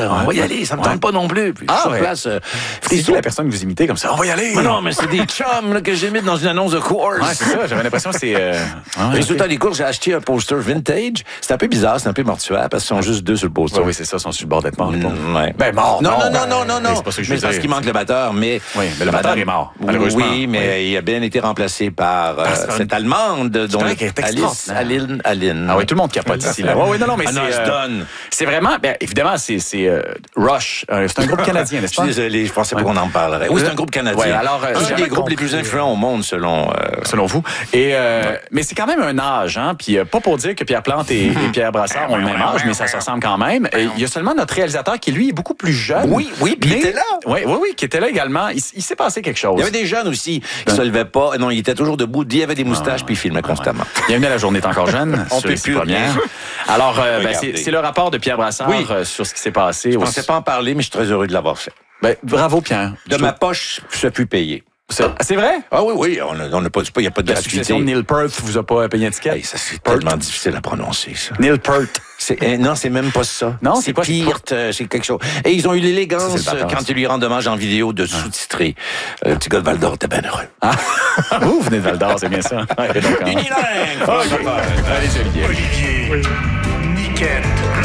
on va y aller, ça me tente pas non plus. Puis, sur place, c'est qui la personne que vous imitez comme ça? On va y aller! Mais non, mais c'est des chums là, que j'imite dans une annonce de course. Ouais, c'est ça, j'avais l'impression que c'est... Résultat des courses, j'ai acheté un poster vintage. C'est un peu bizarre, c'est un peu mortuaire, parce qu'ils sont juste deux sur le poster. Oui, c'est ça, ils sont sur le bord d'être morts. Ouais. Ben, mort! Non. C'est pas ça que je veux Mais c'est parce dire. qu'il manque le batteur, mais... Oui, mais le batteur est mort, malheureusement. Oui, mais il a bien été remplacé par cette Allemande, dont Alice Aline. Ah oui, tout le monde capote ici, là. Oui, non, mais c'est vraiment... Bien, évidemment, c'est Rush. C'est un groupe canadien, n'est-ce pas? Je suis désolé, je pensais pas qu'on en parlerait. Oui, c'est un groupe canadien. Ouais, alors, un des groupes les plus influents au monde, selon vous. Et, mais c'est quand même un âge, hein? Puis pas pour dire que Pierre Plante et Pierre Brassard ont le même âge, mais ça se ressemble quand même. Et il y a seulement notre réalisateur qui, lui, est beaucoup plus jeune. Oui, puis il était là. Oui, qui était là également. Il s'est passé quelque chose. Il y avait des jeunes aussi qui se levaient pas. Non, il était toujours debout. Il avait des moustaches, puis il filmait constamment. Bienvenue à La Journée est encore jeune. On peut plus première. Alors, c'est le rapport de Pierre Brassard sur ce qui s'est passé. Je ne pensais pas en parler, mais je suis très heureux de l'avoir fait. Ben, bravo, Pierre. De ma poche, je suis payé. C'est vrai? Ah oui, on n'a pas, il n'y a pas de La gratuité. succession de Neil Peart vous a pas payé un ticket? Hey, ça, c'est tellement difficile à prononcer, ça. Neil Peart. Non, c'est même pas ça. Non, c'est pas Peart, c'est quelque chose. Et ils ont eu l'élégance, quand ils lui rendent hommage en vidéo, de sous-titrer. Le petit gars de Val-d'Or était bien heureux. Vous venez de Val-d'Or, c'est bien ça. Unilingue! Allez, Olivier. Oui. Niquette.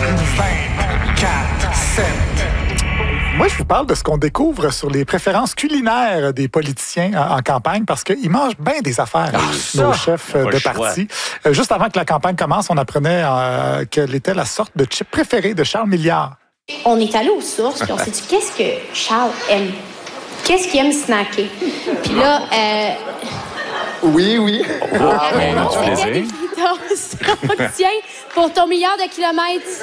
24-7. Moi, je vous parle de ce qu'on découvre sur les préférences culinaires des politiciens en campagne parce qu'ils mangent bien des affaires, nos chefs de parti. Juste avant que la campagne commence, on apprenait quelle était la sorte de chip préférée de Charles Milliard. On est allé aux sources puis on s'est dit, qu'est-ce que Charles aime? Qu'est-ce qu'il aime snacker? Puis là, Oui. c'était des fritos. Tiens, pour ton milliard de kilomètres.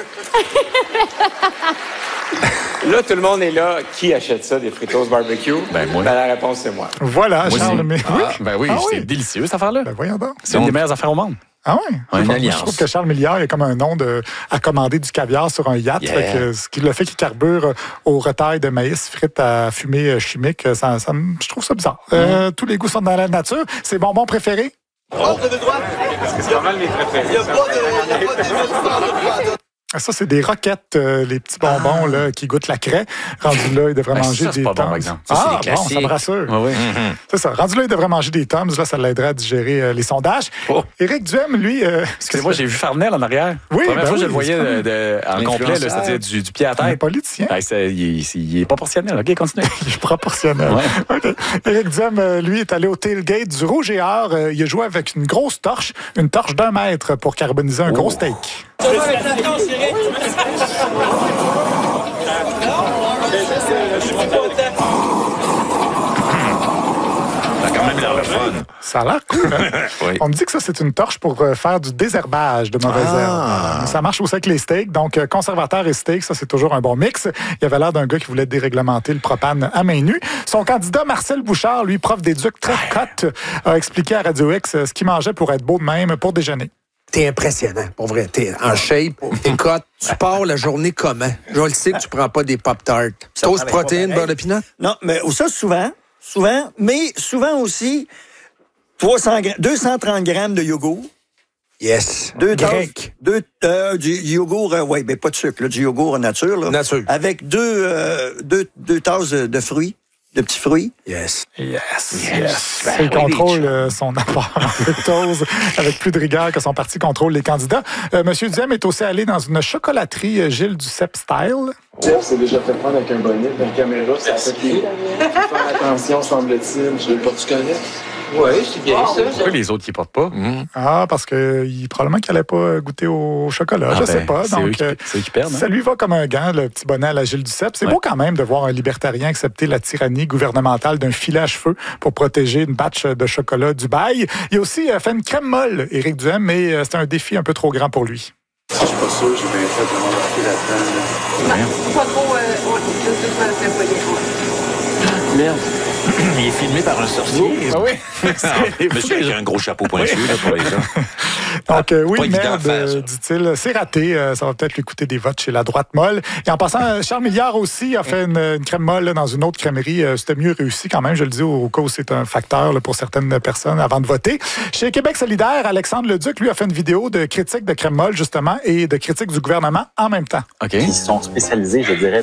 Là, tout le monde est là. Qui achète ça, des fritos barbecue? Ben, moi. Ben, la réponse, c'est moi. Voilà, Charles Milliard. C'est délicieux, cette affaire-là. Ben, voyons donc. C'est une des meilleures affaires au monde. Ah oui? Une Moi, alliance. je trouve que Charles Milliard a comme un nom à commander du caviar sur un yacht. Ce qui le fait qu'il carbure au retail de maïs frites à fumée chimique. Je trouve ça bizarre. Tous les goûts sont dans la nature. C'est bonbons préférés? C'est pas mal mes préférés. Ça, c'est des roquettes, les petits bonbons là, qui goûtent la craie. Rendu là, il devrait manger des pas bon, Tums. par exemple. Ça, c'est des Bon, classiques. ça me rassure. Oui. C'est ça. Rendu là, il devrait manger des Tums. Là, ça l'aiderait à digérer les sondages. Éric Duhem, lui... Excusez-moi, j'ai vu Farnell en arrière. Oui, La première fois que je oui, le voyais en complet, là, c'est-à-dire du pied à un tête. politicien. Il est proportionnel. OK, continue. Il est proportionnel. Ouais. OK. Éric Duhem, lui, est allé au tailgate du Rouge et Or. Il a joué avec une grosse torche, une torche d'1 mètre pour carboniser un gros steak. Ça a quand même l'air le fun. Ça a l'air cool, hein? Oui. On me dit que ça, c'est une torche pour faire du désherbage de mauvaises herbes. Ça marche aussi avec les steaks. Donc, conservateur et steak, ça, c'est toujours un bon mix. Il avait l'air d'un gars qui voulait déréglementer le propane à main nue. Son candidat, Marcel Bouchard, lui, prof d'éduc très cote, a expliqué à Radio X ce qu'il mangeait pour être beau de même pour déjeuner. T'es impressionnant, pour vrai. T'es en shape, t'es cote. Tu pars la journée comment? Je le sais que tu prends pas des Pop-Tarts. Toast, protéines, beurre de pinot? Non, mais ça, souvent, mais souvent aussi, 230 grammes de yogourt. Yes. Grec. Du yogourt, oui, mais pas de sucre, là, du yogourt nature. Là, nature. Avec deux tasses de fruits, de petits fruits. Yes. Il contrôle son apport en fructose avec plus de rigueur que son parti contrôle les candidats. Monsieur Duhem est aussi allé dans une chocolaterie Gilles Duceppe style. Jeff s'est déjà fait prendre avec un bonnet, une caméra, ça fait qu'il faut faire attention, semble-t-il. Je sais pas, tu connais? Oui, c'est bien ça. Pourquoi les autres qui portent pas? Ah, parce que probablement qu'il n'allait pas goûter au chocolat, je sais pas. C'est Donc, eux qui perdent. ça lui va comme un gant, le petit bonnet à la Gilles Duceppe. C'est beau quand même de voir un libertarien accepter la tyrannie gouvernementale d'un filet à cheveux pour protéger une batch de chocolat Dubaï. Il a aussi fait une crème molle, Éric Duhem, mais c'est un défi un peu trop grand pour lui. Je suis pas sûr, j'ai bien fait de m'embarquer là-dedans. Pas trop, Merde. Il est filmé par un sorcier. Ah oui. Monsieur avec un gros chapeau pointu là, pour les gens. Donc, oui, pas évident à merde, faire, ça. dit-il. C'est raté. Ça va peut-être lui coûter des votes chez la droite molle. Et en passant, Charles Milliard aussi a fait une crème molle là, dans une autre crèmerie. C'était mieux réussi quand même, je le dis, au cas où c'est un facteur là, pour certaines personnes avant de voter. Chez Québec solidaire, Alexandre Leduc, lui, a fait une vidéo de critique de crème molle, justement, et de critique du gouvernement en même temps. OK. Ils sont spécialisés, je dirais,